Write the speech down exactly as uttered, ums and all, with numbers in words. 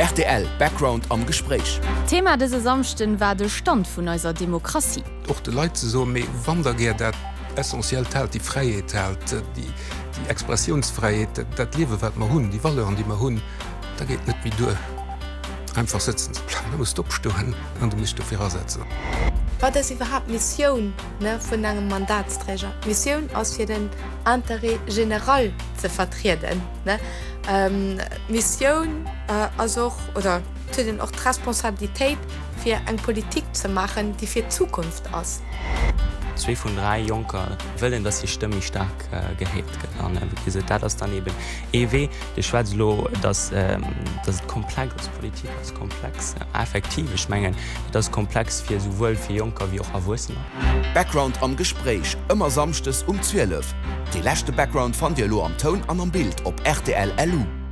R T L Background am Gespräch. Thema dese Samsten war de Stand vun eurer Demokratie. Och de Leiite so méi Wandergeer dat essentiell teilt die Freiheit teilt, die, die Expressionsfreiheit, dat Liewe wat ma hunn, die Walle an die ma hunn, da geht net wie du einfach sitzen. Du musst opstoen an du musst dufir ersetzen. Wat is überhaupt Mission vun engem Mandatsträger? Mission aus fir den Intérêt general ze vertreten. Ähm, Mission äh, also, oder den auch Responsabilität fir eng Politik zu machen, die fir Zukunft ass. Zwei von drei Junker wollen, dass die Stimme stark äh, gehebt wird. Das daneben E W, die Schweizlo, das, ähm, das komplex Politik, das komplex äh, effektive Schmengen, das komplex für sowohl für Junker wie auch Erwachsene. Background am Gespräch, immer samstes um zwölf. Die letzte Background von dir lo am Ton an am Bild op R T L L U.